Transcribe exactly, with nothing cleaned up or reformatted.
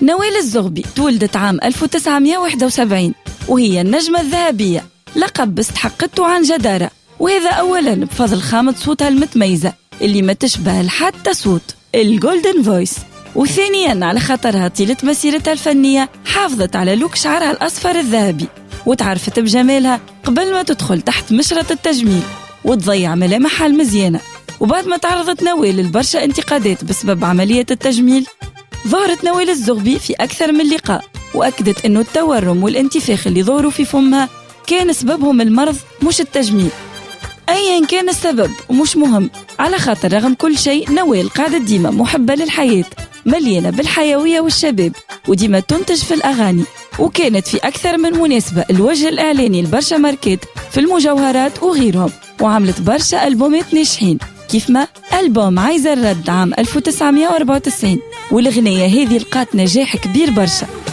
نوال الزغبي تولدت عام ألف وتسعمائة وواحد وسبعين وهي النجمة الذهبية، لقب استحقته عن جدارة، وهذا أولا بفضل خامة صوتها المتميزة اللي ما تشبه حتى صوت الجولدن فويس، وثانيا على خاطرها طيلة مسيرتها الفنية حافظت على لوك شعرها الأصفر الذهبي، وتعرفت بجمالها قبل ما تدخل تحت مشرط التجميل وتضيع ملامحها المزيانة. وبعد ما تعرضت نوال لبرشا انتقادات بسبب عملية التجميل، ظهرت نوال الزغبي في أكثر من لقاء وأكدت أنه التورم والانتفاخ اللي ظهروا في فمها كان سببهم المرض مش التجميل. أيا كان السبب ومش مهم، على خاطر رغم كل شيء نوال قاعدة ديما محبة للحياة، مليانة بالحيوية والشباب، وديما تنتج في الأغاني، وكانت في أكثر من مناسبة الوجه الإعلاني لبرشا ماركات في المجوهرات وغيرهم، وعملت برشا ألبومات ناجحين كيف ما ألبوم عايزة الرد عام ألف وتسعمائة وأربعة وتسعين، والغنية هذه لقات نجاح كبير برشا.